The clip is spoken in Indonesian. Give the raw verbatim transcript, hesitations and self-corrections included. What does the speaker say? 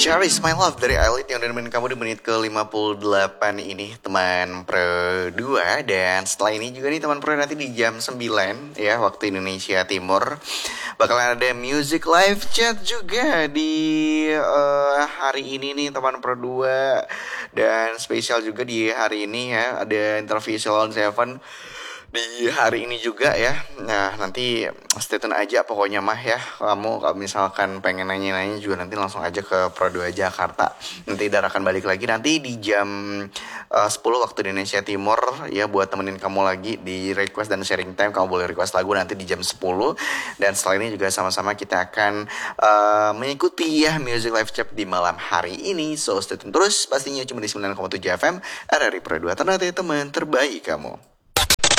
Cherish My Love dari Elite yang udah nemenin kamu di menit ke lima puluh delapan ini, teman Pro dua. Dan setelah ini juga nih teman Pro, nanti di jam sembilan ya waktu Indonesia Timur bakalan ada music live chat juga di uh, hari ini nih teman Pro dua. Dan spesial juga di hari ini ya, ada interview Salon Seven di hari ini juga ya. Nah nanti stay tune aja pokoknya mah ya. Kamu kalau misalkan pengen nanya-nanya juga nanti langsung aja ke Pro dua Jakarta. Nanti Dara akan balik lagi nanti di jam uh, sepuluh waktu Indonesia Timur ya, buat temenin kamu lagi di request dan sharing time. Kamu boleh request lagu nanti di jam sepuluh. Dan setelah ini juga sama-sama kita akan uh, mengikuti ya music live chat di malam hari ini. So stay tune terus pastinya cuma di sembilan koma tujuh F M R R I Pro dua, ternyata teman terbaik kamu.